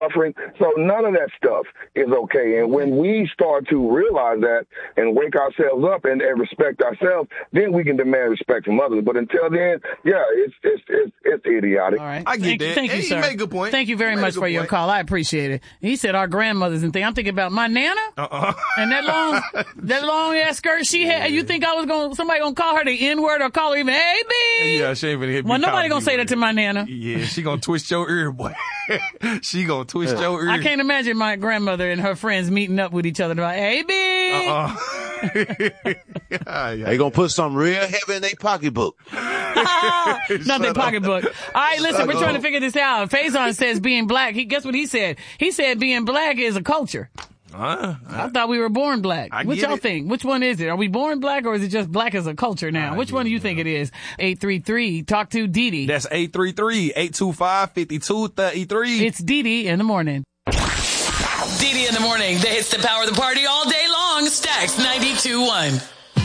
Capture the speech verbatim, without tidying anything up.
suffering. So none of that stuff is okay. And when we start to realize that and wake ourselves up and, and respect ourselves, then we can demand respect from others. But until then, yeah, it's it's it's, it's idiotic. All right. I get thank, that. Thank you, hey, sir. You made a good point. Thank you very you much for point. your call. I appreciate it. He said our grandmothers and things. I'm thinking about my Nana uh-uh. and that long that long ass skirt she had. You think I was going somebody gonna call her the N word or call her even A B? Yeah, she ain't even hit me. Well, nobody gonna say that to my Nana. Yeah, she gonna twist your ear, boy. She gonna twist yeah. your ear. I can't imagine my grandmother and her friends meeting up with each other like, A B. Uh-uh. They gonna put something real heavy in their pocketbook. Not their pocketbook. All right, listen, we're trying to figure this out. Faison says being black. He guess what he said? He said being black is a culture. Uh, I, I thought we were born black. I What y'all it. think? Which one is it? Are we born black or is it just black as a culture now? I Which one do you it, think it is? eight three three, talk to Dee Dee. That's eight three three, eight two five, five two three three. It's Dee Dee in the morning. Dee Dee in the morning. The hits that power the party all day long. Stacks ninety-two point one.